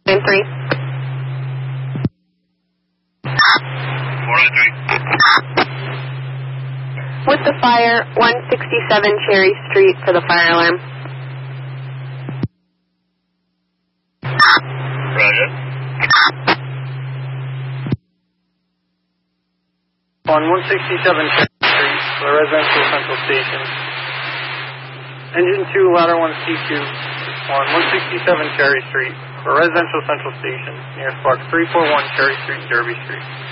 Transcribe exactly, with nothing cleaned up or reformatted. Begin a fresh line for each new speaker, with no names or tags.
nine three.
four nine three.
With the fire, one sixty-seven Cherry Street for the fire alarm.
Roger.
On one sixty-seven Cherry Street for the residential central station. Engine two, ladder one C two on one sixty-seven Cherry Street for residential central station near spark three four one Cherry Street, Derby Street.